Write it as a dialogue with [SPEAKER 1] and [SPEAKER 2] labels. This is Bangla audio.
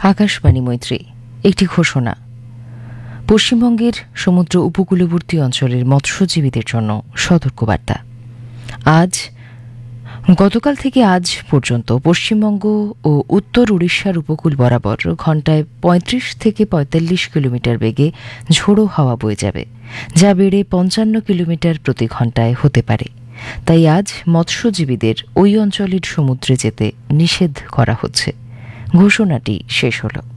[SPEAKER 1] আকাশবাণী মৈত্রী। একটি ঘোষণা। পশ্চিমবঙ্গের সমুদ্র উপকূলবর্তী অঞ্চলের মৎস্যজীবীদের জন্য সতর্কবার্তা। গতকাল থেকে আজ পর্যন্ত পশ্চিমবঙ্গ ও উত্তর উড়িষ্যার উপকূল বরাবর ঘণ্টায় ৩৫ থেকে ৪৫ কিলোমিটার বেগে ঝোড়ো হাওয়া বয়ে যাবে, যা বেড়ে ৫৫ কিলোমিটার প্রতি ঘণ্টায় হতে পারে। তাই আজ মৎস্যজীবীদের ওই অঞ্চলের সমুদ্রে যেতে নিষেধ করা হচ্ছে। ঘোষণাটি শেষ হলো।